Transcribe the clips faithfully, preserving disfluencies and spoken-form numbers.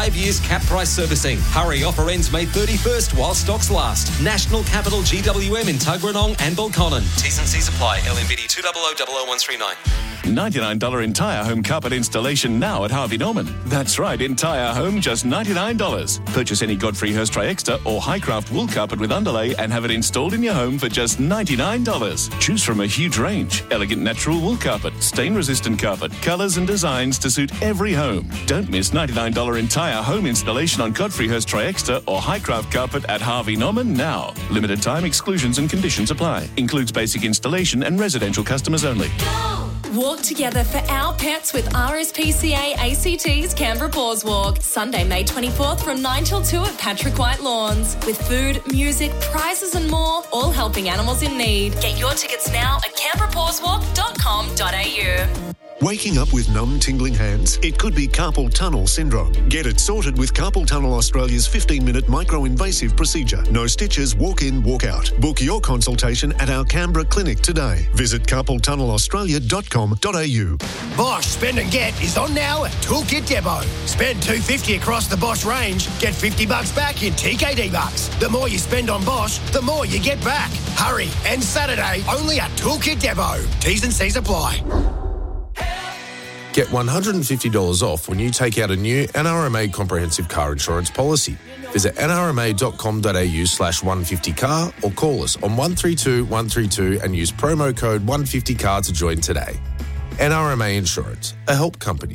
five years cap price servicing. Hurry, offer ends May thirty-first while stocks last. National Capital G W M in Tuggeranong and Belconnen. T's and C's apply. L M B D two zero zero zero zero one three nine. ninety-nine dollars entire home carpet installation now at Harvey Norman. That's right, entire home, just ninety-nine dollars. Purchase any Godfrey Hirst Triexta or Highcraft wool carpet with underlay and have it installed in your home for just ninety-nine dollars. Choose from a huge range. Elegant natural wool carpet, stain-resistant carpet, colours and designs to suit every home. Don't miss ninety-nine dollars entire home installation on Godfrey Hirst Triexta or Highcraft carpet at Harvey Norman now. Limited time exclusions and conditions apply. Includes basic installation and residential customers only. Walk together for our pets with R S P C A A C T's Canberra Paws Walk. Sunday, May twenty-fourth from nine till two at Patrick White Lawns. With food, music, prizes and more, all helping animals in need. Get your tickets now at canberra paws walk dot com dot a u. Waking up with numb, tingling hands? It could be carpal tunnel syndrome. Get it sorted with Carpal Tunnel Australia's fifteen-minute micro-invasive procedure. No stitches, walk in, walk out. Book your consultation at our Canberra clinic today. Visit carpal tunnel australia dot com dot a u. Bosch Spend and Get is on now at Toolkit Depot. Spend two hundred fifty dollars across the Bosch range, get fifty bucks back in T K D bucks. The more you spend on Bosch, the more you get back. Hurry, and Saturday only at Toolkit Depot. T's and C's apply. Get one hundred fifty dollars off when you take out a new N R M A comprehensive car insurance policy. Visit n r m a dot com dot a u slash one fifty car or call us on one three two one three two and use promo code one fifty car to join today. N R M A Insurance, a help company.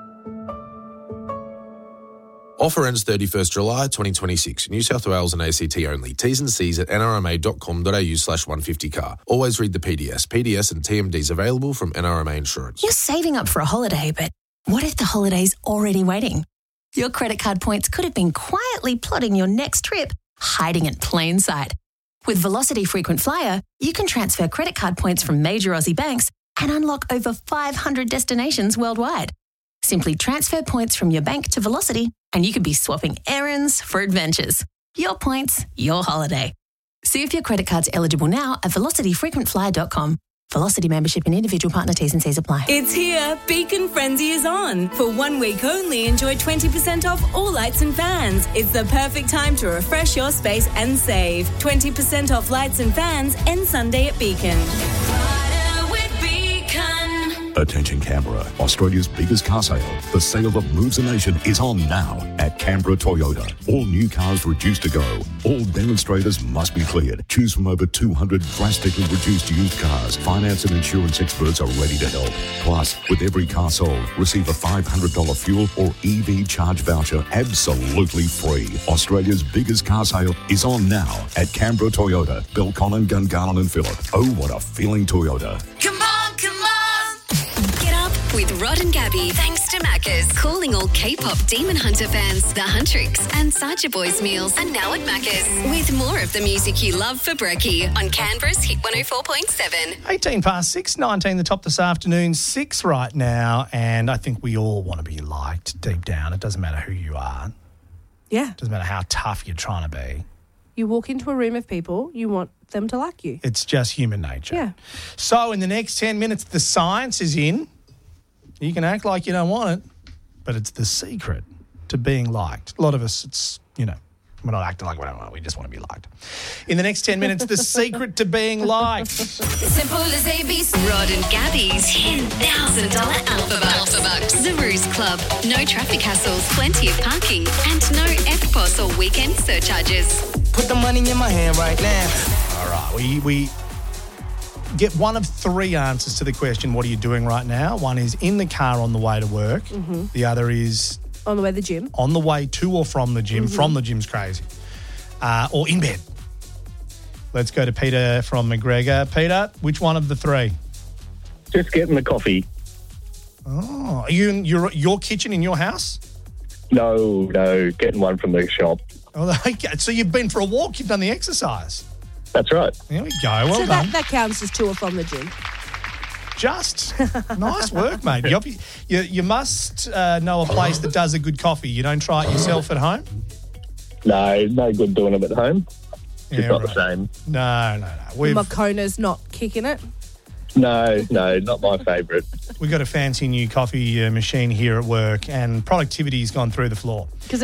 Offer ends thirty-first July twenty twenty-six. New South Wales and A C T only. T's and C's at n r m a dot com dot a u slash one fifty car. Always read the P D S. P D S and T M Ds available from N R M A Insurance. You're saving up for a holiday, but what if the holiday's already waiting? Your credit card points could have been quietly plotting your next trip, hiding in plain sight. With Velocity Frequent Flyer, you can transfer credit card points from major Aussie banks and unlock over five hundred destinations worldwide. Simply transfer points from your bank to Velocity and you could be swapping errands for adventures. Your points, your holiday. See if your credit card's eligible now at velocity frequent flyer dot com. Velocity membership and individual partner T's and C's apply. It's here. Beacon Frenzy is on. For one week only, enjoy twenty percent off all lights and fans. It's the perfect time to refresh your space and save. twenty percent off lights and fans ends Sunday at Beacon. Attention Canberra, Australia's biggest car sale. The sale that moves the nation is on now at Canberra Toyota. All new cars reduced to go. All demonstrators must be cleared. Choose from over two hundred drastically reduced used cars. Finance and insurance experts are ready to help. Plus, with every car sold, receive a five hundred dollars fuel or E V charge voucher absolutely free. Australia's biggest car sale is on now at Canberra Toyota. Belconnen, Gungahlin and Phillip. Oh, what a feeling Toyota. Come on, come on. Get up with Rod and Gabby. Thanks to Macca's. Calling all K-pop Demon Hunter fans. The Huntrix and Sacha Boys meals are now at Macca's. With more of the music you love for brekkie on Canberra's Hit one oh four point seven. eighteen past six, nineteen the top this afternoon, six right now, and I think we all want to be liked deep down. It doesn't matter who you are. Yeah. It doesn't matter how tough you're trying to be. You walk into a room of people, you want them to like you. It's just human nature. Yeah. So in the next ten minutes, the science is in. You can act like you don't want it, but it's the secret to being liked. A lot of us, it's, you know, we're not acting like we don't want it. We just want to be liked. In the next ten minutes, the secret to being liked. Simple as A B C. Rod and Gabby's ten thousand dollars Alpha Bucks. Alpha Bucks. The Ruse Club. No traffic hassles, plenty of parking, and no F P O S or weekend surcharges. Put the money in my hand right now. All right, we we get one of three answers to the question, what are you doing right now? One is in the car on the way to work. Mm-hmm. The other is on the way to the gym. On the way to or from the gym. Mm-hmm. From the gym's crazy. Uh, or in bed. Let's go to Peter from McGregor. Peter, which one of the three? Just getting the coffee. Oh, are you in your, your kitchen in your house? No, no, getting one from the shop. Oh, okay. So you've been for a walk, you've done the exercise. That's right. There we go. Well so done. That, that counts as to or from the gym. Just. Nice work, mate. You, you, you must uh, know a place that does a good coffee. You don't try it yourself at home? No, no good doing them at home. Yeah, it's not right. the same. No, no, no. We've... Mokona's not kicking it? No, no, not my favourite. We've got a fancy new coffee uh, machine here at work and productivity's gone through the floor.